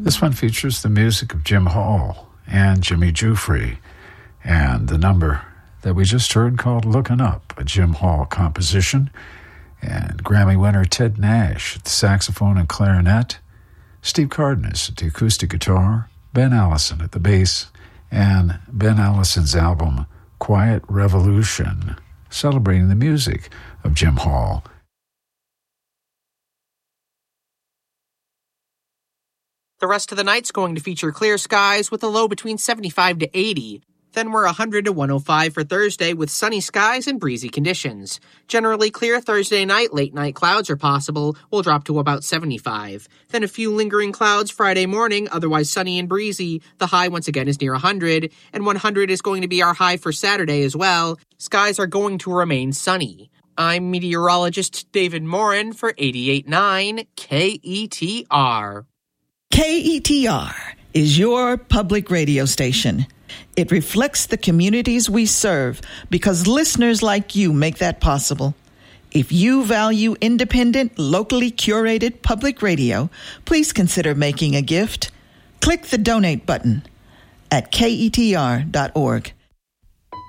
This one features the music of Jim Hall and Jimmy Giuffre, and the number that we just heard called Lookin' Up, a Jim Hall composition, and Grammy winner Ted Nash at the saxophone and clarinet, Steve Cardenas at the acoustic guitar, Ben Allison at the bass, and Ben Allison's album Quiet Revolution, celebrating the music of Jim Hall. The rest of the night's going to feature clear skies with a low between 75 to 80. Then we're 100 to 105 for Thursday with sunny skies and breezy conditions. Generally clear Thursday night, late night clouds are possible. We'll drop to about 75. Then a few lingering clouds Friday morning, otherwise sunny and breezy. The high once again is near 100, and 100 is going to be our high for Saturday as well. Skies are going to remain sunny. I'm meteorologist David Morin for 88.9 KETR. KETR is your public radio station. It reflects the communities we serve because listeners like you make that possible. If you value independent, locally curated public radio, please consider making a gift. Click the donate button at ketr.org.